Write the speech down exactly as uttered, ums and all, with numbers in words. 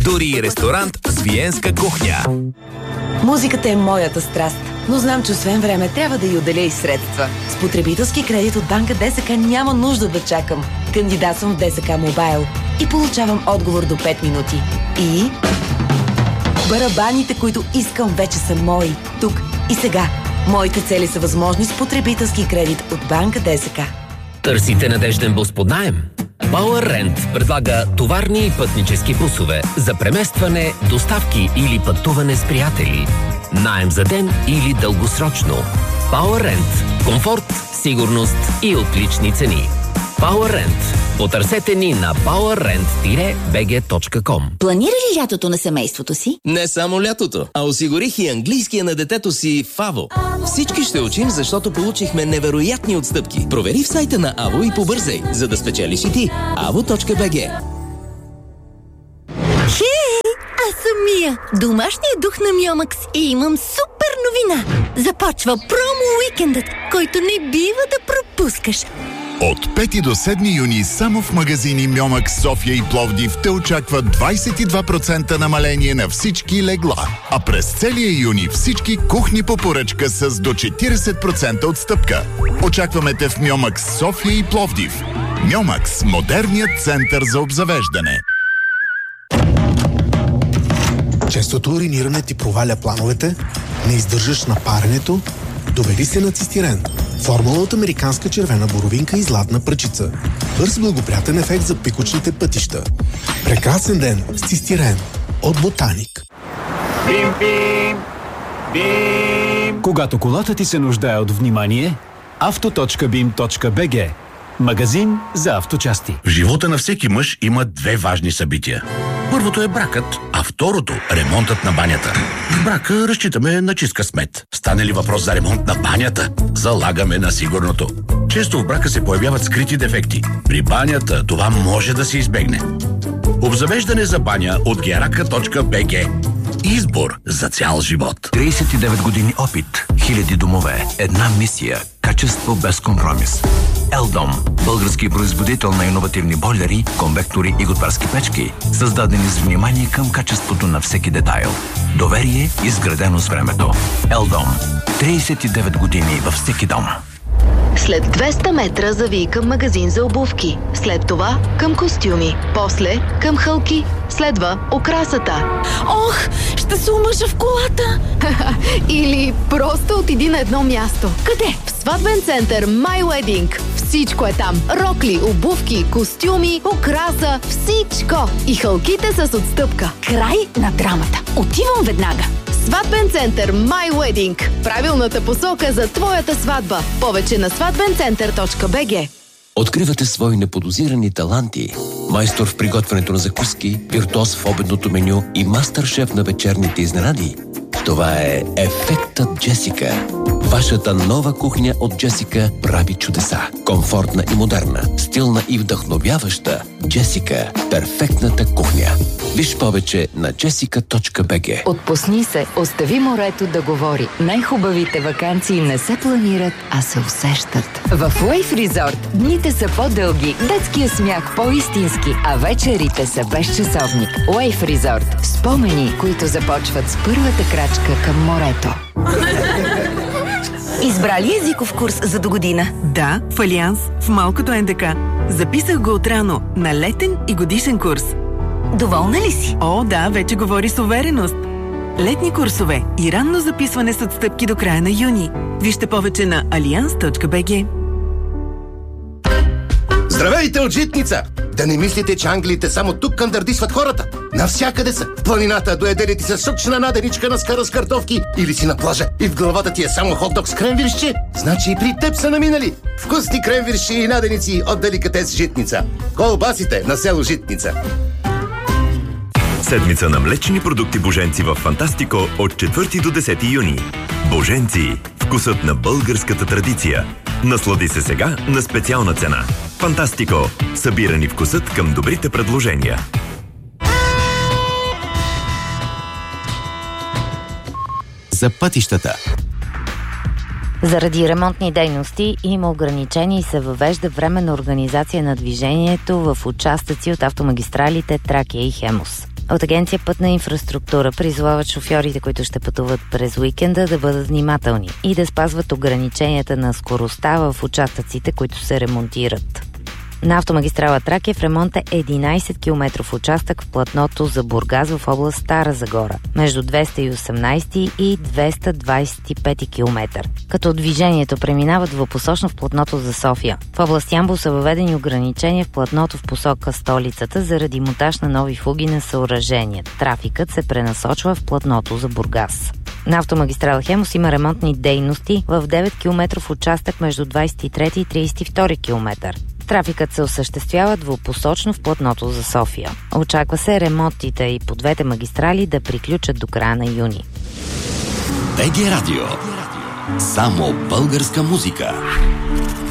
Дори и ресторант с виенска кухня. Музиката е моята страст, но знам, че освен време трябва да й отделя и средства. С потребителски кредит от банка ДСК няма нужда да чакам. Кандидатствам в ДСК Мобайл и получавам отговор до пет минути. И... барабаните, които искам, вече са мои. Тук и сега. Моите цели са възможни с потребителски кредит от банка ДСК. Търсите надежден бус под наем? Power Rent предлага товарни и пътнически бусове за преместване, доставки или пътуване с приятели. Наем за ден или дългосрочно. Power Rent. Комфорт, сигурност и отлични цени. Power Rent. Потърсете ни на power rent би джи точка ком. Планира ли лятото на семейството си? Не само лятото, а осигурих и английския на детето си в АВО. Всички ще учим, защото получихме невероятни отстъпки. Провери в сайта на АВО и побързай, за да спечелиш и ти. avo точка би джи. Хей, аз съм Мия, домашният дух на Мьомакс и имам супер новина. Започва промо уикендът, който не бива да пропускаш. От пети до седми юни само в магазини Мьомакс, София и Пловдив те очаква двадесет и два процента намаление на всички легла. А през целия юни всички кухни по поръчка с до четиридесет процента отстъпка. Очакваме те в Мьомакс, София и Пловдив. Мьомакс – модерният център за обзавеждане. Честото уриниране ти проваля плановете, не издържаш на паренето, довели се на цистирен. Формула от американска червена боровинка и златна пръчица. Бърз благоприятен ефект за пикочните пътища. Прекрасен ден с цистирен от Ботаник. Бим, бим, бим. Когато колата ти се нуждае от внимание, авто точка бим точка би джи. Магазин за авточасти. В живота на всеки мъж има две важни събития. Първото е бракът, а второто – ремонтът на банята. В брака разчитаме на чист късмет. Стане ли въпрос за ремонт на банята, залагаме на сигурното. Често в брака се появяват скрити дефекти. При банята това може да се избегне. Обзавеждане за баня от герака точка би джи. Избор за цял живот. тридесет и девет години опит, хиляди домове, една мисия, качество без компромис. Елдом, български производител на иновативни бойлери, конвектори и готварски печки, създадени с внимание към качеството на всеки детайл. Доверие, изградено с времето. Елдом. тридесет и девет години във всеки дом. След двеста метра завий към магазин за обувки. След това към костюми. После към хълки. Следва окрасата. Ох, ще се омъжа в колата! Или просто отиди на едно място. Къде? В сватбен център My Wedding. Всичко е там. Рокли, обувки, костюми, окраса, всичко. И хълките с отстъпка. Край на драмата. Отивам веднага. Сватбен център My Wedding. Правилната посока за твоята сватба. Повече на сватбен център точка би джи. Откривате свои неподозирани таланти. Майстор в приготвянето на закуски, виртуоз в обедното меню и мастер-шеф на вечерните изненади. Това е Ефектът Джесика. Вашата нова кухня от Джесика прави чудеса. Комфортна и модерна, стилна и вдъхновяваща. Джесика – перфектната кухня. Виж повече на джесика точка би джи. Отпусни се, остави морето да говори. Най-хубавите ваканции не се планират, а се усещат. В Wave Resort дните са по-дълги, детския смях по-истински, а вечерите са без часовник. Wave Resort – спомени, които започват с първата крачка към морето. Избрали езиков курс за догодина? Да, в Алианс, в малкото Ен Де Ка. Записах го отрано на летен и годишен курс. Доволна ли си? О, да, вече говори с увереност. Летни курсове и ранно записване с отстъпки до края на юни. Вижте повече на алианс точка би джи. Здравейте от Житница! Да не мислите, че англиите само тук кандардисват хората. Навсякъде са. В планината доедели ти се сочна наденичка на скара с картофки или си на плажа и в главата ти е само хот-дог с кренвирши. Значи и при теб са наминали. Вкусни кренвирши и наденици от деликатес Житница. Колбасите на село Житница. Седмица на млечни продукти Боженци в Фантастико от четвърти до десети юни. Боженци. Вкусът на българската традиция. Наслади се сега на специална цена. Фантастико. Събирани вкусът към добрите предложения. За пътищата. Заради ремонтни дейности има ограничения и се въвежда временна организация на движението в участъци от автомагистралите Тракия и Хемус. От Агенция Пътна инфраструктура призовават шофьорите, които ще пътуват през уикенда, да бъдат внимателни и да спазват ограниченията на скоростта в участъците, които се ремонтират. На автомагистрала Тракия в ремонт е единайсет километров участък в платното за Бургас в област Стара Загора, между двеста и осемнайсети и двеста двайсет и пети километър, като движението преминава двупосочно в платното за София. В област Ямбол са въведени ограничения в платното в посока столицата заради монтаж на нови фуги на съоръжения. Трафикът се пренасочва в платното за Бургас. На автомагистрала Хемус има ремонтни дейности в девет километров участък между двайсет и трети и трийсет и втори километър. Трафикът се осъществява двупосочно в платното за София. Очаква се ремонтите и по двете магистрали да приключат до края на юни. БГ Радио. Само българска музика.